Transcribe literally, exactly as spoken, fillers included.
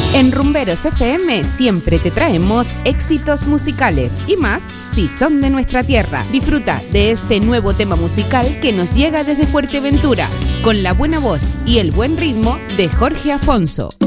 En Rumberos F M siempre te traemos éxitos musicales y más si son de nuestra tierra. Disfruta de este nuevo tema musical que nos llega desde Fuerteventura, con la buena voz y el buen ritmo de Jorge Afonso.